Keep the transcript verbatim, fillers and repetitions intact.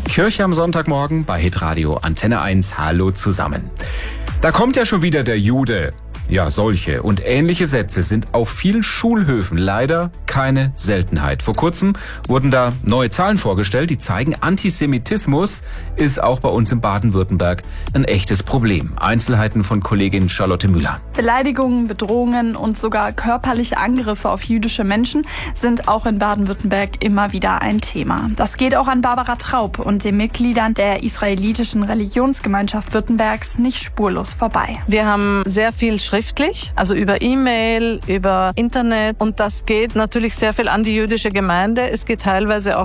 Kirche am Sonntagmorgen bei Hitradio Antenne eins. Hallo zusammen. Da kommt ja schon wieder der Jude. Ja, solche und ähnliche Sätze sind auf vielen Schulhöfen leider keine Seltenheit. Vor kurzem wurden da neue Zahlen vorgestellt, die zeigen, Antisemitismus ist auch bei uns in Baden-Württemberg ein echtes Problem. Einzelheiten von Kollegin Charlotte Müller. Beleidigungen, Bedrohungen und sogar körperliche Angriffe auf jüdische Menschen sind auch in Baden-Württemberg immer wieder ein Thema. Das geht auch an Barbara Traub und den Mitgliedern der israelitischen Religionsgemeinschaft Württembergs nicht spurlos vorbei. Wir haben sehr viel schriftlich, also über E-Mail, über Internet, und das geht natürlich sehr viel an die jüdische Gemeinde. Es geht teilweise auch